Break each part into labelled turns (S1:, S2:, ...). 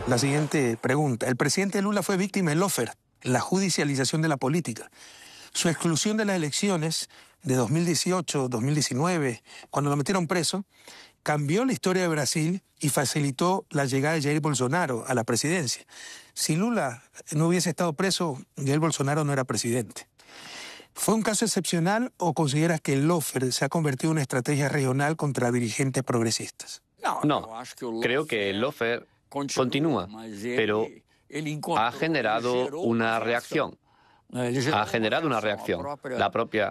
S1: la siguiente pregunta. El presidente Lula fue víctima del lawfare, la judicialización de la política. Su exclusión de las elecciones de 2018, 2019, cuando lo metieron preso, cambió la historia de Brasil y facilitó la llegada de Jair Bolsonaro a la presidencia. Si Lula no hubiese estado preso, Jair Bolsonaro no era presidente. ¿Fue un caso excepcional o consideras que el lawfare se ha convertido en una estrategia regional contra dirigentes progresistas?
S2: No, creo que el lawfare continúa, pero ha generado una reacción. Ha generado una reacción. La propia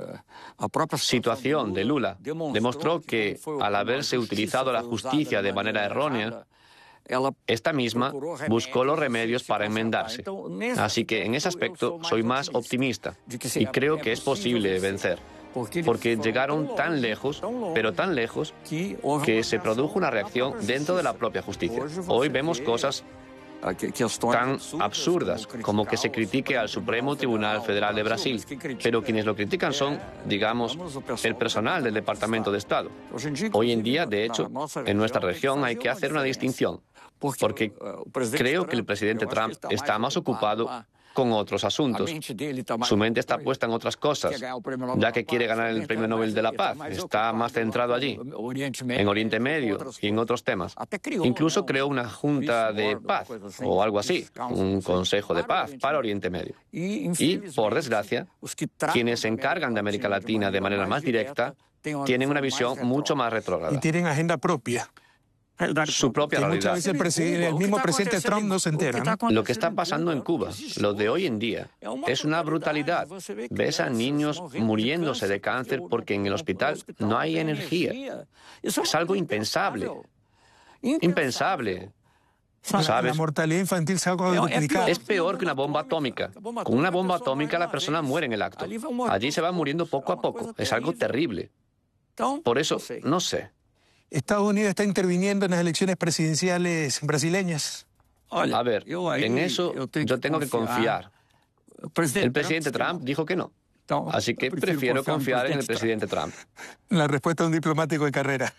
S2: situación de Lula demostró que, al haberse utilizado la justicia de manera errónea, esta misma buscó los remedios para enmendarse. Así que, en ese aspecto, soy más optimista y creo que es posible vencer. Porque llegaron tan lejos, pero tan lejos, que se produjo una reacción dentro de la propia justicia. Hoy vemos cosas tan absurdas como que se critique al Supremo Tribunal Federal de Brasil, pero quienes lo critican son, digamos, el personal del Departamento de Estado. Hoy en día, de hecho, en nuestra región hay que hacer una distinción, porque creo que el presidente Trump está más ocupado con otros asuntos. Su mente está puesta en otras cosas, ya que quiere ganar el Premio Nobel de la Paz. Está más centrado allí, en Oriente Medio y en otros temas. Incluso creó una junta de paz, o algo así, un consejo de paz para Oriente Medio. Y, por desgracia, quienes se encargan de América Latina de manera más directa tienen una visión mucho más retrógrada.
S1: Y tienen agenda propia.
S2: Su propia realidad.
S1: Muchas veces el mismo presidente Trump no se entera, ¿no?
S2: Lo que está pasando en Cuba, lo de hoy en día, es una brutalidad. Ves a niños muriéndose de cáncer porque en el hospital no hay energía. Es algo impensable. Impensable. ¿Sabes?
S1: La mortalidad infantil se ha duplicado.
S2: Es peor que una bomba atómica. Con una bomba atómica la persona muere en el acto. Allí se va muriendo poco a poco. Es algo terrible. Por eso, no sé.
S1: ¿Estados Unidos está interviniendo en las elecciones presidenciales brasileñas?
S2: A ver, en eso yo tengo que confiar. El presidente Trump dijo que no. Así que prefiero confiar en el presidente Trump.
S1: La respuesta de un diplomático de carrera.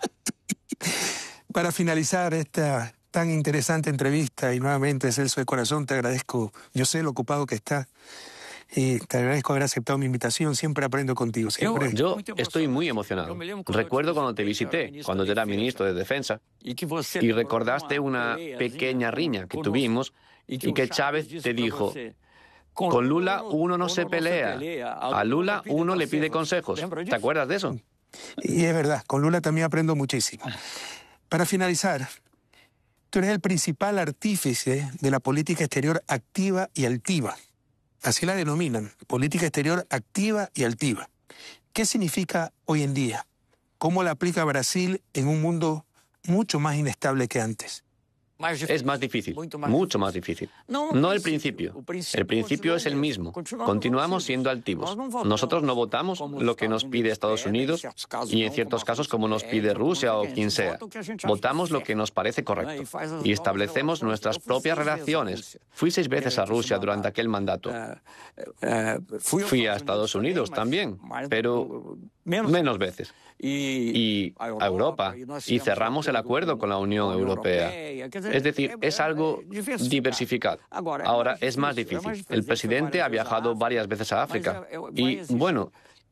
S1: Para finalizar esta tan interesante entrevista, y nuevamente, Celso de corazón, te agradezco. Yo sé lo ocupado que estás. Y te agradezco haber aceptado mi invitación. Siempre aprendo contigo. Siempre.
S2: Yo estoy muy emocionado. Recuerdo cuando te visité, cuando yo era ministro de Defensa, y recordaste una pequeña riña que tuvimos y que Chávez te dijo: con Lula uno no se pelea, a Lula uno le pide consejos. ¿Te acuerdas de eso?
S1: Y es verdad, con Lula también aprendo muchísimo. Para finalizar, tú eres el principal artífice de la política exterior activa y altiva. Así la denominan, política exterior activa y altiva. ¿Qué significa hoy en día? ¿Cómo la aplica Brasil en un mundo mucho más inestable que antes?
S2: Es más difícil, mucho más difícil. No el principio. El principio es el mismo. Continuamos siendo altivos. Nosotros no votamos lo que nos pide Estados Unidos y en ciertos casos como nos pide Rusia o quien sea. Votamos lo que nos parece correcto y establecemos nuestras propias relaciones. Fui 6 veces a Rusia durante aquel mandato. Fui a Estados Unidos también, pero menos veces. Y a Europa. Y cerramos el acuerdo con la Unión Europea. Es decir, es algo diversificado. Ahora es más difícil. El presidente ha viajado varias veces a África. Y, bueno,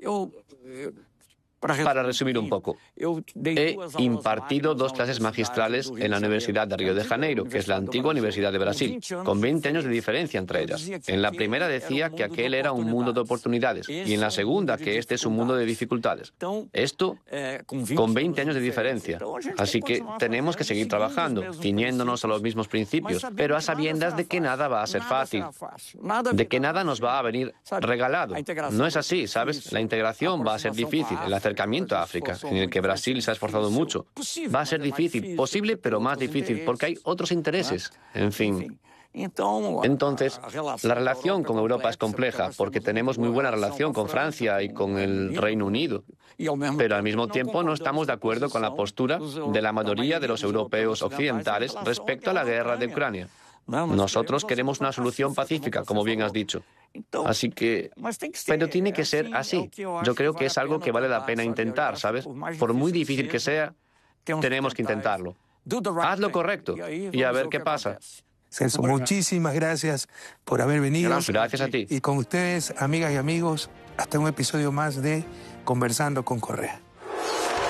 S2: para resumir un poco, he impartido 2 clases magistrales en la Universidad de Río de Janeiro, que es la antigua Universidad de Brasil, con 20 años de diferencia entre ellas. En la primera decía que aquel era un mundo de oportunidades y en la segunda que este es un mundo de dificultades. Esto con 20 años de diferencia. Así que tenemos que seguir trabajando, ciñéndonos a los mismos principios, pero a sabiendas de que nada va a ser fácil, de que nada nos va a venir regalado. No es así, ¿sabes? La integración va a ser difícil. El acercamiento a África, en el que Brasil se ha esforzado mucho, va a ser difícil, posible, pero más difícil, porque hay otros intereses. En fin. Entonces, la relación con Europa es compleja, porque tenemos muy buena relación con Francia y con el Reino Unido. Pero al mismo tiempo no estamos de acuerdo con la postura de la mayoría de los europeos occidentales respecto a la guerra de Ucrania. Nosotros queremos una solución pacífica, como bien has dicho. Así que, pero tiene que ser así. Yo creo que es algo que vale la pena intentar, ¿sabes? Por muy difícil que sea, tenemos que intentarlo. Haz lo correcto y a ver qué pasa.
S1: Celso, muchísimas gracias por haber venido.
S2: Gracias a ti.
S1: Y con ustedes, amigas y amigos, hasta un episodio más de Conversando con Correa.